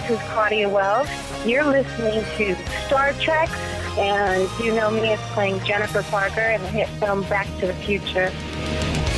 This is Claudia Wells. You're listening to Star Trek, and you know me as playing Jennifer Parker in the hit film Back to the Future.